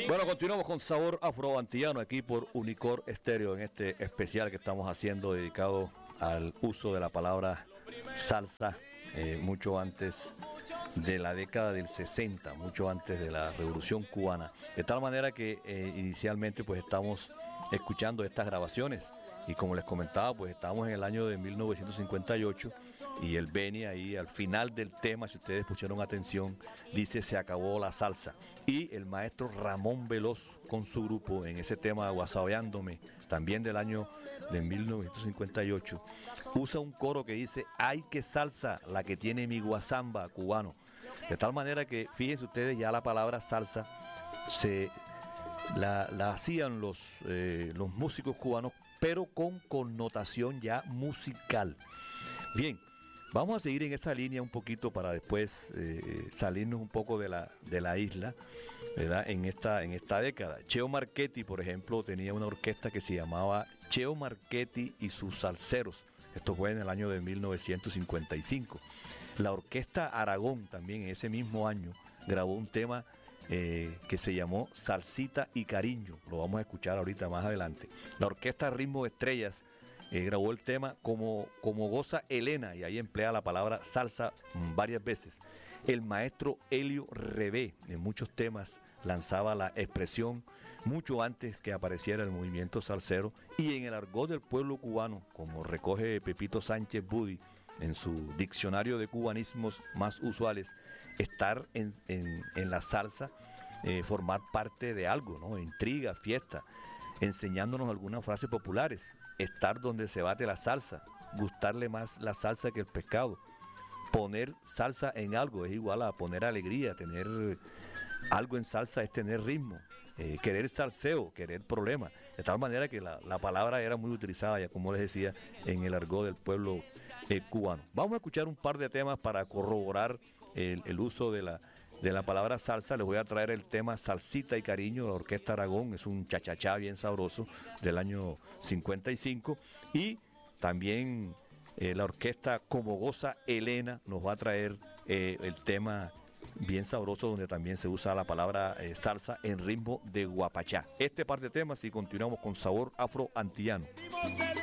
Bueno, continuamos con Sabor Afro-Antillano aquí por Unicor Estéreo en este especial que estamos haciendo dedicado al uso de la palabra salsa mucho antes de la década del 60, mucho antes de la Revolución Cubana. De tal manera que inicialmente pues estamos escuchando estas grabaciones y como les comentaba pues estamos en el año de 1958 y el Beni ahí al final del tema, si ustedes pusieron atención, dice se acabó la salsa. Y el maestro Ramón Veloz con su grupo en ese tema Guasabeándome, también del año de 1958, usa un coro que dice ay que salsa la que tiene mi guasamba cubano. De tal manera que fíjense ustedes ya la palabra salsa la hacían los músicos cubanos, pero con connotación ya musical. Bien, vamos a seguir en esa línea un poquito para después salirnos un poco de la isla, ¿verdad? En esta década. Cheo Marchetti, por ejemplo, tenía una orquesta que se llamaba Cheo Marchetti y sus salseros. Esto fue en el año de 1955. La Orquesta Aragón también en ese mismo año grabó un tema que se llamó Salsita y Cariño. Lo vamos a escuchar ahorita más adelante. La Orquesta Ritmo de Estrellas grabó el tema como goza Elena, y ahí emplea la palabra salsa varias veces. El maestro Helio Rebé en muchos temas lanzaba la expresión mucho antes que apareciera el movimiento salsero, y en el argot del pueblo cubano, como recoge Pepito Sánchez Budi en su diccionario de cubanismos más usuales, estar en la salsa, formar parte de algo, ¿no? Intriga, fiesta, enseñándonos algunas frases populares. Estar donde se bate la salsa, gustarle más la salsa que el pescado. Poner salsa en algo es igual a poner alegría, tener algo en salsa es tener ritmo. Querer salseo, querer problema. De tal manera que la palabra era muy utilizada, ya como les decía, en el argot del pueblo cubano. Vamos a escuchar un par de temas para corroborar el uso de la palabra salsa. Les voy a traer el tema Salsita y Cariño de la Orquesta Aragón. Es un chachachá bien sabroso del año 55. Y también la orquesta Como Goza Elena nos va a traer el tema bien sabroso donde también se usa la palabra salsa en ritmo de guapachá. Este par de temas y continuamos con Sabor Afro-Antillano.